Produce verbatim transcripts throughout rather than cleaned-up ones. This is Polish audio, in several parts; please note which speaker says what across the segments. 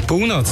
Speaker 1: Północ.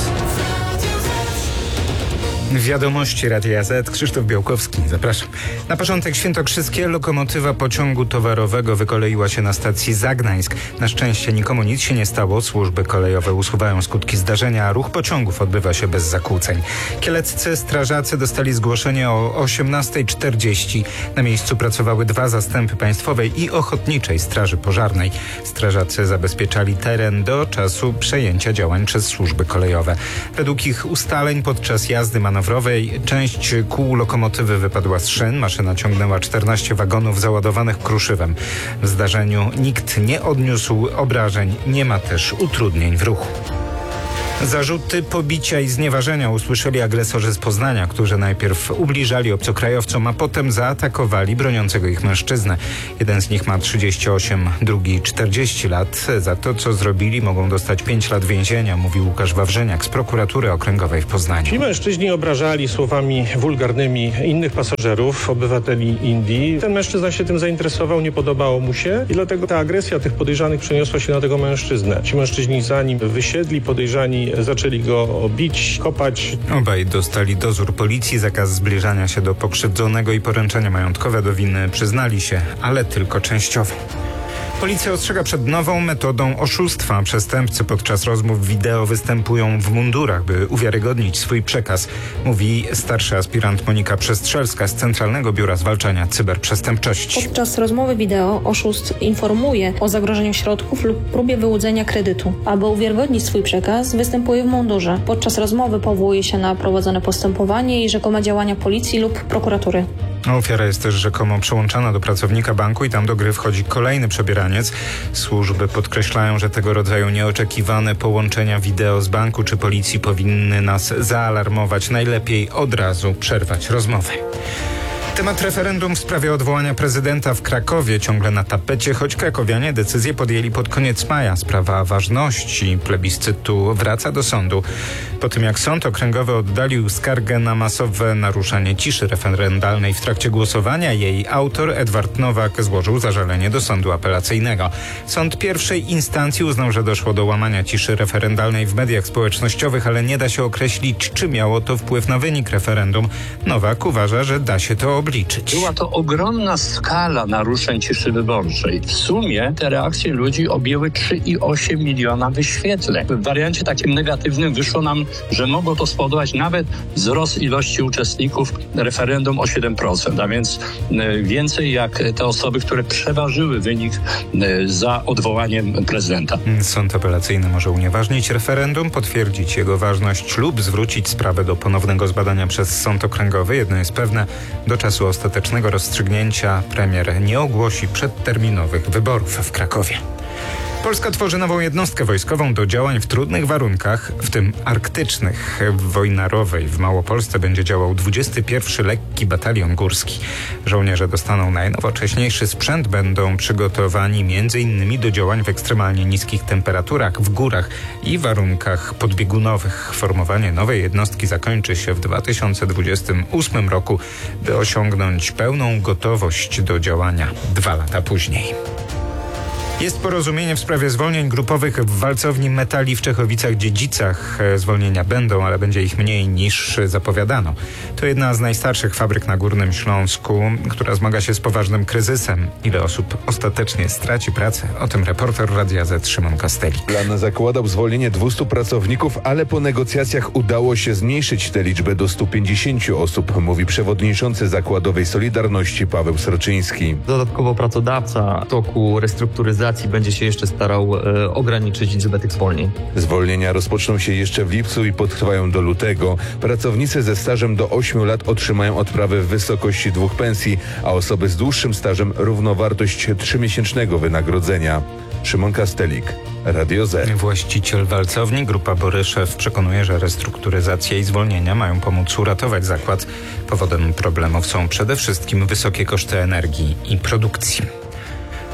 Speaker 1: Wiadomości Radia Z. Krzysztof Białkowski. Zapraszam. Na początek świętokrzyskie. Lokomotywa pociągu towarowego wykoleiła się na stacji Zagnańsk. Na szczęście nikomu nic się nie stało. Służby kolejowe usuwają skutki zdarzenia, a ruch pociągów odbywa się bez zakłóceń. Kieleccy strażacy dostali zgłoszenie o osiemnasta czterdzieści. Na miejscu pracowały dwa zastępy Państwowej i Ochotniczej Straży Pożarnej. Strażacy zabezpieczali teren do czasu przejęcia działań przez służby kolejowe. Według ich ustaleń podczas jazdy manewrowej część kół lokomotywy wypadła z szyn. Maszyna ciągnęła czternaście wagonów załadowanych kruszywem. W zdarzeniu nikt nie odniósł obrażeń. Nie ma też utrudnień w ruchu. Zarzuty pobicia i znieważenia usłyszeli agresorzy z Poznania, którzy najpierw ubliżali obcokrajowcom, a potem zaatakowali broniącego ich mężczyznę. Jeden z nich ma trzydzieści osiem, drugi czterdzieści lat. Za to, co zrobili, mogą dostać pięć lat więzienia, mówił Łukasz Wawrzyniak z prokuratury okręgowej w Poznaniu.
Speaker 2: Ci mężczyźni obrażali słowami wulgarnymi innych pasażerów, obywateli Indii. Ten mężczyzna się tym zainteresował, nie podobało mu się i dlatego ta agresja tych podejrzanych przeniosła się na tego mężczyznę. Ci mężczyźni, zanim wysiedli, podejrzani zaczęli go bić, kopać.
Speaker 1: Obaj dostali dozór policji, zakaz zbliżania się do pokrzywdzonego i poręczenia majątkowe. Do winy przyznali się, ale tylko częściowo. Policja ostrzega przed nową metodą oszustwa. Przestępcy podczas rozmów wideo występują w mundurach, by uwiarygodnić swój przekaz, mówi starszy aspirant Monika Przestrzelska z Centralnego Biura Zwalczania Cyberprzestępczości.
Speaker 3: Podczas rozmowy wideo oszust informuje o zagrożeniu środków lub próbie wyłudzenia kredytu. Aby uwiarygodnić swój przekaz, występuje w mundurze. Podczas rozmowy powołuje się na prowadzone postępowanie i rzekome działania policji lub prokuratury.
Speaker 1: Ofiara jest też rzekomo przyłączana do pracownika banku i tam do gry wchodzi kolejny przebieraniec. Służby podkreślają, że tego rodzaju nieoczekiwane połączenia wideo z banku czy policji powinny nas zaalarmować. Najlepiej od razu przerwać rozmowę. Temat referendum w sprawie odwołania prezydenta w Krakowie ciągle na tapecie, choć krakowianie decyzję podjęli pod koniec maja. Sprawa ważności plebiscytu wraca do sądu. Po tym jak sąd okręgowy oddalił skargę na masowe naruszenie ciszy referendalnej w trakcie głosowania, jej autor Edward Nowak złożył zażalenie do sądu apelacyjnego. Sąd pierwszej instancji uznał, że doszło do łamania ciszy referendalnej w mediach społecznościowych, ale nie da się określić, czy miało to wpływ na wynik referendum. Nowak uważa, że da się to obliczyć.
Speaker 4: Była to ogromna skala naruszeń ciszy wyborczej. W sumie te reakcje ludzi objęły trzy i osiem miliona wyświetleń. W wariancie takim negatywnym wyszło nam, że mogło to spowodować nawet wzrost ilości uczestników referendum o siedem procent, a więc więcej jak te osoby, które przeważyły wynik za odwołaniem prezydenta.
Speaker 1: Sąd apelacyjny może unieważnić referendum, potwierdzić jego ważność lub zwrócić sprawę do ponownego zbadania przez sąd okręgowy. Jedno jest pewne, do czasu ostatecznego rozstrzygnięcia premier nie ogłosi przedterminowych wyborów w Krakowie. Polska tworzy nową jednostkę wojskową do działań w trudnych warunkach, w tym arktycznych. W Wojnarowej w Małopolsce będzie działał dwudziesty pierwszy Lekki Batalion Górski. Żołnierze dostaną najnowocześniejszy sprzęt, będą przygotowani między innymi do działań w ekstremalnie niskich temperaturach, w górach i warunkach podbiegunowych. Formowanie nowej jednostki zakończy się w dwa tysiące dwudziestym ósmym roku, by osiągnąć pełną gotowość do działania dwa lata później. Jest porozumienie w sprawie zwolnień grupowych w walcowni metali w Czechowicach-Dziedzicach. Zwolnienia będą, ale będzie ich mniej niż zapowiadano. To jedna z najstarszych fabryk na Górnym Śląsku, która zmaga się z poważnym kryzysem. Ile osób ostatecznie straci pracę? O tym reporter Radia Z Szymon Kastelik.
Speaker 5: Plan zakładał zwolnienie dwustu pracowników, ale po negocjacjach udało się zmniejszyć tę liczbę do stu pięćdziesięciu osób, mówi przewodniczący zakładowej Solidarności Paweł Sroczyński.
Speaker 6: Dodatkowo pracodawca w toku restrukturyzacji będzie się jeszcze starał e, ograniczyć liczbę tych zwolnień.
Speaker 5: Zwolnienia rozpoczną się jeszcze w lipcu i potrwają do lutego. Pracownicy ze stażem do ośmiu lat otrzymają odprawę w wysokości dwóch pensji, a osoby z dłuższym stażem równowartość trzymiesięcznego wynagrodzenia. Szymon Kastelik, Radio Z.
Speaker 1: Właściciel walcowni, Grupa Boryszew, przekonuje, że restrukturyzacja i zwolnienia mają pomóc uratować zakład. Powodem problemów są przede wszystkim wysokie koszty energii i produkcji.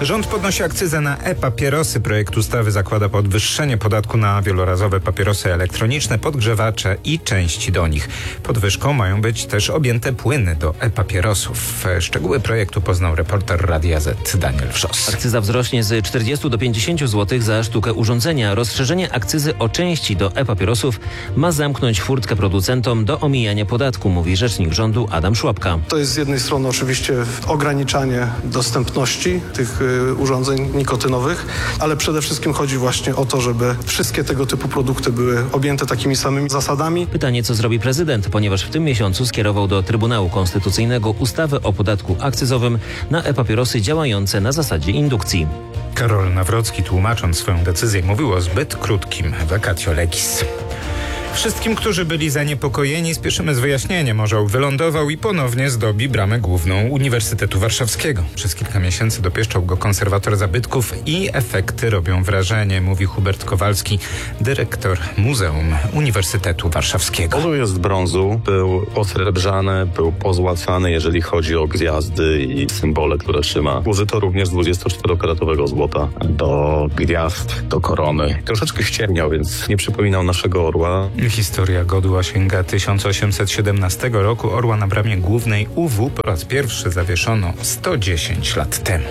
Speaker 1: Rząd podnosi akcyzę na e-papierosy. Projekt ustawy zakłada podwyższenie podatku na wielorazowe papierosy elektroniczne, podgrzewacze i części do nich. Podwyżką mają być też objęte płyny do e-papierosów. Szczegóły projektu poznał reporter Radia Z Daniel Wrzos.
Speaker 7: Akcyza wzrośnie z czterdziestu do pięćdziesięciu złotych za sztukę urządzenia. Rozszerzenie akcyzy o części do e-papierosów ma zamknąć furtkę producentom do omijania podatku, mówi rzecznik rządu Adam Szłapka.
Speaker 8: To jest z jednej strony oczywiście ograniczanie dostępności tych y, urządzeń nikotynowych, ale przede wszystkim chodzi właśnie o to, żeby wszystkie tego typu produkty były objęte takimi samymi zasadami.
Speaker 7: Pytanie, co zrobi prezydent, ponieważ w tym miesiącu skierował do Trybunału Konstytucyjnego ustawę o podatku akcyzowym na e-papierosy działające na zasadzie indukcji.
Speaker 1: Karol Nawrocki, tłumacząc swoją decyzję, mówił o zbyt krótkim vacatio legis. Wszystkim, którzy byli zaniepokojeni, spieszymy z wyjaśnieniem. Orzeł wylądował i ponownie zdobi bramę główną Uniwersytetu Warszawskiego. Przez kilka miesięcy dopieszczał go konserwator zabytków i efekty robią wrażenie, mówi Hubert Kowalski, dyrektor Muzeum Uniwersytetu Warszawskiego.
Speaker 9: Orzeł jest z brązu, był posrebrzany, był pozłacany, jeżeli chodzi o gwiazdy i symbole, które trzyma. Użyto również dwudziestoczterokaratowego złota do gwiazd, do korony. Troszeczkę ściemniał, więc nie przypominał naszego orła.
Speaker 1: Historia godła sięga tysiąc osiemset siedemnastego roku. Orła na bramie głównej U W po raz pierwszy zawieszono sto dziesięć lat temu.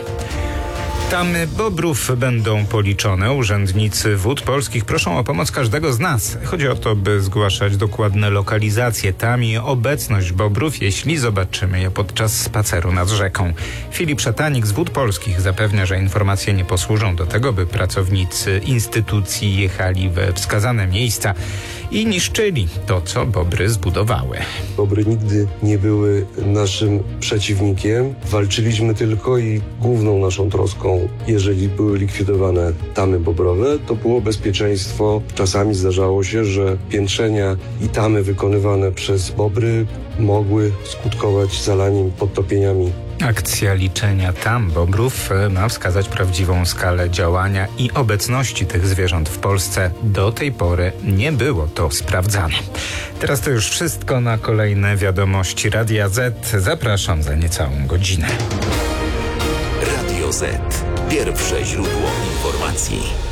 Speaker 1: Tamy bobrów będą policzone. Urzędnicy Wód Polskich proszą o pomoc każdego z nas. Chodzi o to, by zgłaszać dokładne lokalizacje tam i obecność bobrów, jeśli zobaczymy je podczas spaceru nad rzeką. Filip Szatanik z Wód Polskich zapewnia, że informacje nie posłużą do tego, by pracownicy instytucji jechali we wskazane miejsca i niszczyli to, co bobry zbudowały.
Speaker 10: Bobry nigdy nie były naszym przeciwnikiem. Walczyliśmy tylko i główną naszą troską, jeżeli były likwidowane tamy bobrowe, to było bezpieczeństwo. Czasami zdarzało się, że piętrzenia i tamy wykonywane przez bobry mogły skutkować zalaniem, podtopieniami.
Speaker 1: Akcja liczenia tam bobrów ma wskazać prawdziwą skalę działania i obecności tych zwierząt w Polsce. Do tej pory nie było to sprawdzane. Teraz to już wszystko. Na kolejne wiadomości Radia Z zapraszam za niecałą godzinę.
Speaker 11: Radio Z. Pierwsze źródło informacji.